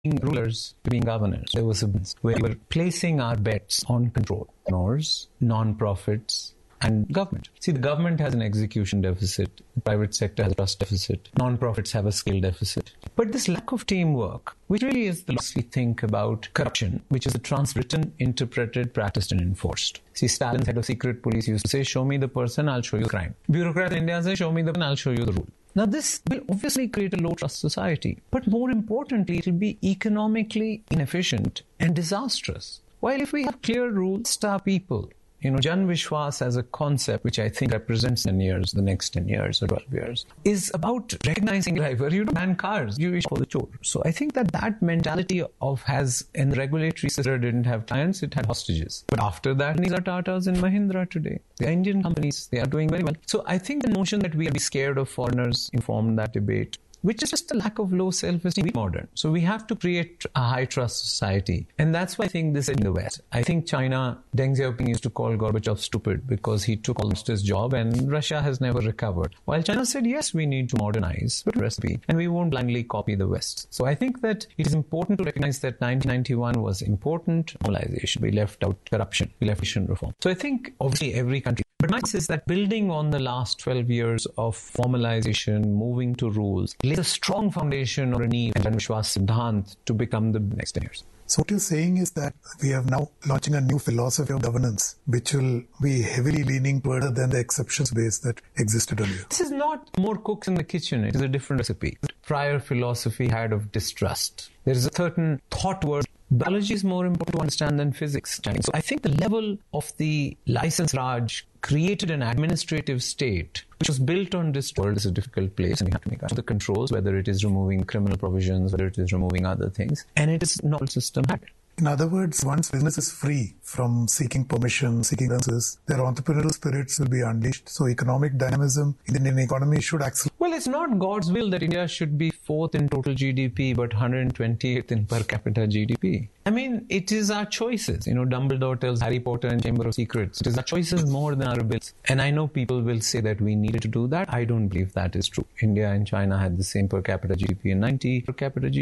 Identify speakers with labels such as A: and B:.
A: rulers to being governors. There was a where we were placing our bets on control, non-profits, and government. See, the government has an execution deficit, the private sector has a trust deficit, non-profits have a skill deficit. But this lack of teamwork, which really is the loss we think about corruption, which is a transwritten, interpreted, practiced, and enforced. See, Stalin's head of secret police used to say, show me the person, I'll show you the crime. Bureaucrat in India says, show me the person, I'll show you the rule. Now, this will obviously create a low-trust society. But more importantly, it will be economically inefficient and disastrous. While if we have clear rules, our people, Jan Vishwas as a concept, which I think represents the next 10 years or 12 years, is about recognizing driver. You don't ban cars, you for the chore. So I think that mentality and the regulatory system didn't have clients, it had hostages. But after that, these are Tatas and Mahindra today. They are Indian companies, they are doing very well. So I think the notion that we are scared of foreigners informed that debate, which is just a lack of low self-esteem. Modern. So we have to create a high-trust society. And that's why I think this is in the West. I think China, Deng Xiaoping used to call Gorbachev stupid because he took almost his job and Russia has never recovered. While China said, yes, we need to modernize the recipe and we won't blindly copy the West. So I think that it is important to recognize that 1991 was important normalization. We left out corruption. We left Asian reform. So I think obviously every country. But my sense is that building on the last 12 years of formalization, moving to rules, lays a strong foundation or a need and Vishwas Siddhant to become the next 10 years.
B: So what you're saying is that we are now launching a new philosophy of governance, which will be heavily leaning further than the exceptions base that existed earlier.
A: This is not more cooks in the kitchen. It is a different recipe. Prior philosophy had of distrust. There is a certain thought word. Biology is more important to understand than physics. So I think the level of the license Raj created an administrative state which was built on this world is a difficult place and we have to make the controls, whether it is removing criminal provisions, whether it is removing other things. And it is not a system hack.
B: In other words, once business is free from seeking permission, seeking answers, their entrepreneurial spirits will be unleashed. So economic dynamism in the Indian economy should accelerate.
A: Well, it's not God's will that India should be 4th in total GDP, but 128th in per capita GDP. I mean, it is our choices. Dumbledore tells Harry Potter and Chamber of Secrets. It is our choices more than our abilities. And I know people will say that we needed to do that. I don't believe that is true. India and China had the same per capita GDP in 90, per capita GDP